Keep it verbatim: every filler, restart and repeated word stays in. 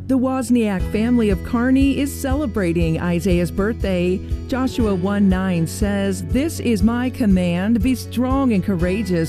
The Wozniak family of Kearney is celebrating Isaiah's birthday. Joshua one nine says, "This is my command, be strong and courageous.